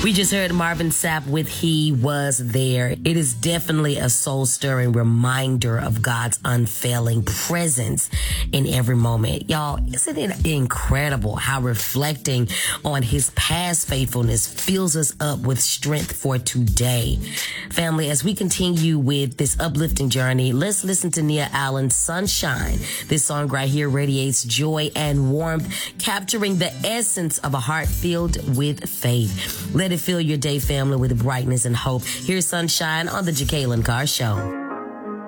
We just heard Marvin Sapp with He Was There. It is definitely a soul-stirring reminder of God's unfailing presence in every moment. Y'all, isn't it incredible how reflecting on his past faithfulness fills us up with strength for today? Family, as we continue with this uplifting journey, let's listen to Nia Allen's Sunshine. This song right here radiates joy and warmth, capturing the essence of a heart filled with faith. Let it fill your day, family, with brightness and hope. Here's Sunshine on the Jacqueline Carr Show.